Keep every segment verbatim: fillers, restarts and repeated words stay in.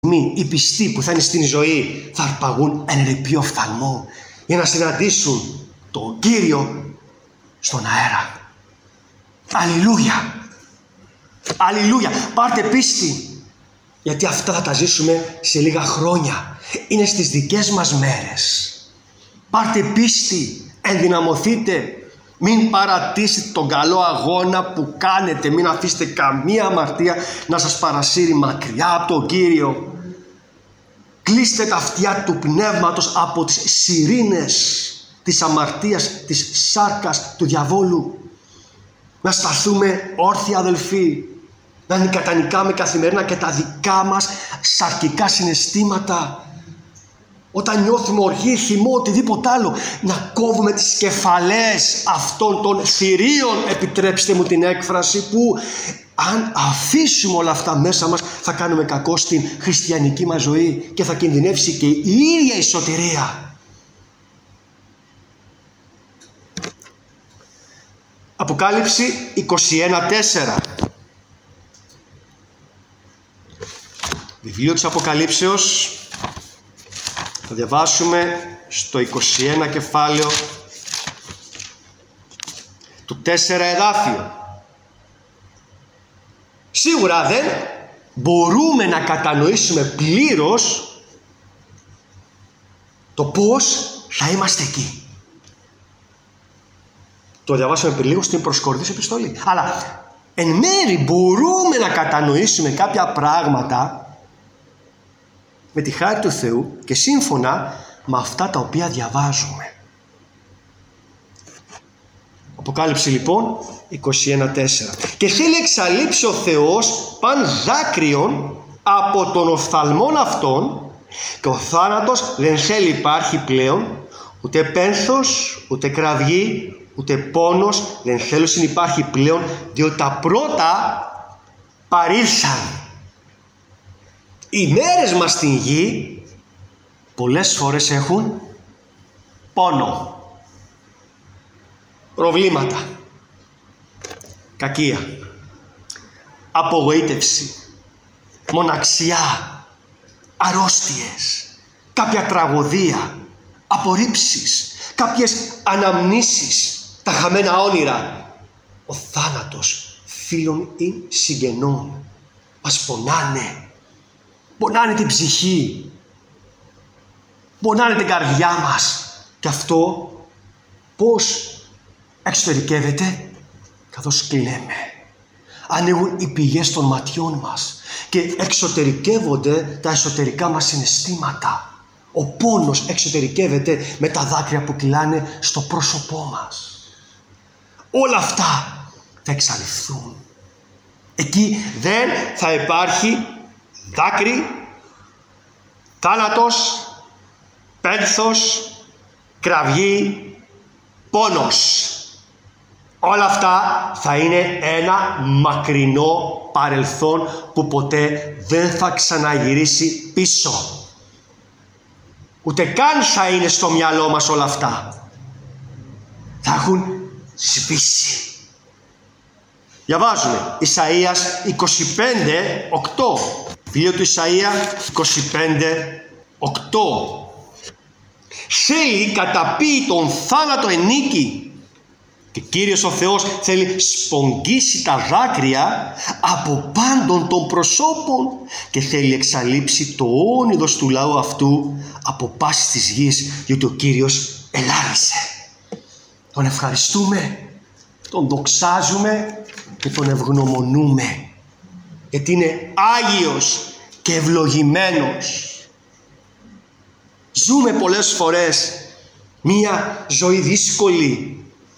οι πιστοί που θα είναι στην ζωή θα αρπαγούν εν ρηπείο οφθαλμού για να συναντήσουν τον Κύριο στον αέρα. Αλληλούια! Αλληλούια! Πάρτε πίστη, γιατί αυτά θα τα ζήσουμε σε λίγα χρόνια. Είναι στις δικές μας μέρες. Πάρτε πίστη, ενδυναμωθείτε. Μην παρατήσετε τον καλό αγώνα που κάνετε. Μην αφήσετε καμία αμαρτία να σας παρασύρει μακριά από τον Κύριο. Κλείστε τα αυτιά του πνεύματος από τις σιρήνες της αμαρτίας, της σάρκας του διαβόλου. Να σταθούμε όρθιοι αδελφοί. Να νικατανικάμε καθημερινά και τα δικά μας σαρκικά συναισθήματα. Όταν νιώθουμε οργή, θυμό, οτιδήποτε άλλο, να κόβουμε τις κεφαλές αυτών των θηρίων, επιτρέψτε μου την έκφραση, που αν αφήσουμε όλα αυτά μέσα μας θα κάνουμε κακό στην χριστιανική μας ζωή και θα κινδυνεύσει και η ίδια η σωτηρία. Αποκάλυψη είκοσι ένα τέσσερα. Βιβλίο της Αποκαλύψεως. Θα διαβάσουμε στο είκοσι ένα κεφάλαιο του τέσσερα εδάφιο. Σίγουρα δεν μπορούμε να κατανοήσουμε πλήρως το πώς θα είμαστε εκεί. Το διαβάσαμε πριν λίγο στην προς Κορινθίους επιστολή. Αλλά εν μέρει μπορούμε να κατανοήσουμε κάποια πράγματα με τη χάρη του Θεού και σύμφωνα με αυτά τα οποία διαβάζουμε. Αποκάλυψη λοιπόν είκοσι ένα τέσσερα. Και θέλει εξαλείψει ο Θεός παν δάκρυον από τον οφθαλμόν αυτών, και ο θάνατος δεν θέλει υπάρχει πλέον, ούτε πένθος, ούτε κραυγή, ούτε πόνος δεν θέλουν υπάρχει πλέον, διότι τα πρώτα παρήλθαν. Οι μέρες μας στην γη πολλές φορές έχουν πόνο, προβλήματα, κακία, απογοήτευση, μοναξιά, αρρώστιες, κάποια τραγωδία, απορρίψεις, κάποιες αναμνήσεις, τα χαμένα όνειρα. Ο θάνατος φίλων ή συγγενών μας πονάνε. Πονάνε την ψυχή, πονάνε την καρδιά μας. Και αυτό πώς εξωτερικεύεται? Καθώς κλαίμε. Ανοίγουν οι πηγές των ματιών μας και εξωτερικεύονται τα εσωτερικά μας συναισθήματα. Ο πόνος εξωτερικεύεται με τα δάκρυα που κυλάνε στο πρόσωπό μας. Όλα αυτά θα εξαλειφθούν. Εκεί δεν θα υπάρχει δάκρυ, θάνατος, πένθος, κραυγή, πόνος. Όλα αυτά θα είναι ένα μακρινό παρελθόν που ποτέ δεν θα ξαναγυρίσει πίσω. Ούτε καν θα είναι στο μυαλό μας όλα αυτά. Θα έχουν σβήσει. Διαβάζουμε Ισαΐας είκοσι πέντε οκτώ. Βιβλίο του Ισαΐα είκοσι πέντε οκτώ. Θέλει καταπεί τον θάνατο εν νίκη, και Κύριος ο Θεός θέλει σπογγίσει τα δάκρυα από πάντων των προσώπων και θέλει εξαλείψει το όνειδος του λαού αυτού από πάσης της γης, διότι ο Κύριος ελάλησε. Τον ευχαριστούμε, τον δοξάζουμε και τον ευγνωμονούμε, γιατί είναι Άγιος και ευλογημένος. Ζούμε πολλές φορές μία ζωή δύσκολη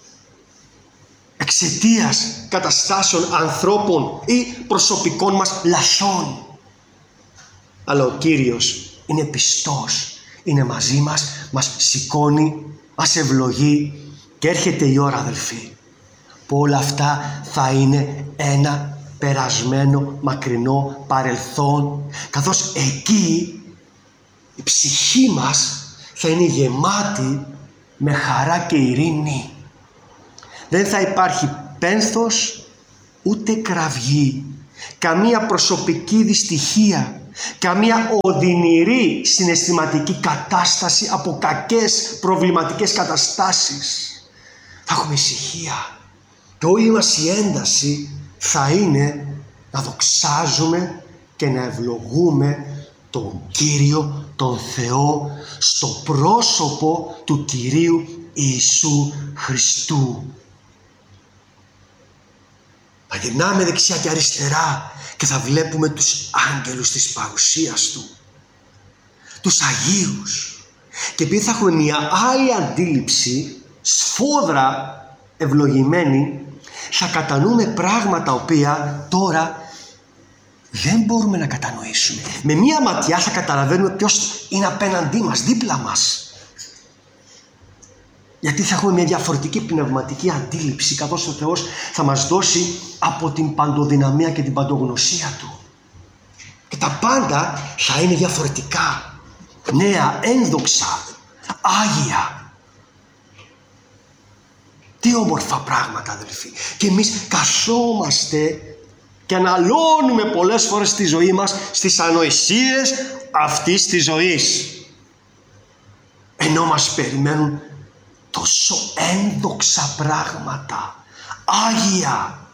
εξαιτίας καταστάσεων ανθρώπων ή προσωπικών μας λαθών. Αλλά ο Κύριος είναι πιστός, είναι μαζί μας, μας σηκώνει, μας ευλογεί και έρχεται η ώρα, αδελφοί, που όλα αυτά θα είναι ένα περασμένο μακρινό παρελθόν, καθώς εκεί η ψυχή μας θα είναι γεμάτη με χαρά και ειρήνη. Δεν θα υπάρχει πένθος ούτε κραυγή, καμία προσωπική δυστυχία, καμία οδυνηρή συναισθηματική κατάσταση από κακές προβληματικές καταστάσεις. Θα έχουμε ησυχία και όλη μας η ένταση θα είναι να δοξάζουμε και να ευλογούμε τον Κύριο, τον Θεό, στο πρόσωπο του Κυρίου Ιησού Χριστού. Θα γυρνάμε δεξιά και αριστερά και θα βλέπουμε τους άγγελους της παρουσίας Του, τους Αγίους. Και επειδή θα έχουμε μια άλλη αντίληψη, σφόδρα ευλογημένη, θα κατανοούμε πράγματα οποία τώρα δεν μπορούμε να κατανοήσουμε. Με μία ματιά θα καταλαβαίνουμε ποιος είναι απέναντί μας, δίπλα μας. Γιατί θα έχουμε μια διαφορετική πνευματική αντίληψη, καθώς ο Θεός θα μας δώσει από την παντοδυναμία και την παντογνωσία Του. Και τα πάντα θα είναι διαφορετικά, νέα, ένδοξα, άγια. Τι όμορφα πράγματα, αδελφοί. Και εμείς καθόμαστε και αναλώνουμε πολλές φορές στη ζωή μας στις ανοησίες αυτής της ζωής. Ενώ μας περιμένουν τόσο ένδοξα πράγματα, άγια.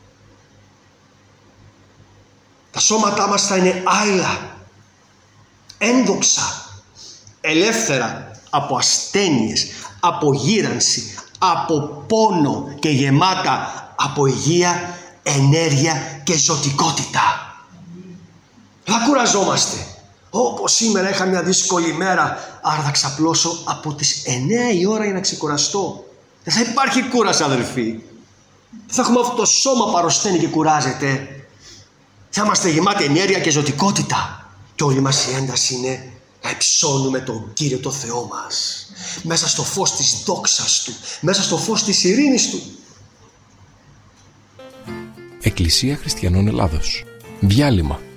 Τα σώματά μας θα είναι άειλα, ένδοξα, ελεύθερα από ασθένειες, από γύρανση, από πόνο και γεμάτα από υγεία, ενέργεια και ζωτικότητα. Δεν θα κουραζόμαστε. Όπως σήμερα είχα μια δύσκολη μέρα, άρα θα ξαπλώσω από τις εννέα η ώρα για να ξεκουραστώ. Δεν θα υπάρχει κούραση, αδελφοί. Δεν θα έχουμε αυτό το σώμα που αρρωσταίνει και κουράζεται. Θα είμαστε γεμάτοι ενέργεια και ζωτικότητα. Και όλη μας η ένταση είναι να υψώνουμε τον Κύριο το Θεό μας. Μέσα στο φως της δόξας Του, μέσα στο φως της ειρήνης Του. Εκκλησία Χριστιανών Ελλάδος. Διάλειμμα.